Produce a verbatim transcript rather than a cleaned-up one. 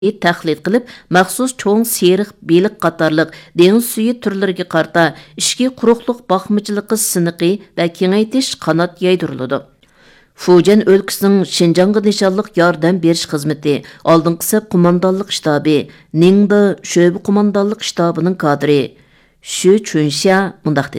tahlil qilib, maxsus cho'ng seriq, beliq qatorliq dengiz suyi turlariga qarta ishki quruqliq boqmachiligi siniqi va kengaytish qanot yaydiriladi. Fujian өлкәсенең Шинҗанга nişanlıq yordam berish xizmati, oldingi saf qo'mondonlik shtabi, Ningda sho'ba qo'mondonlik shtabining kadri Shu Chunxia mundaq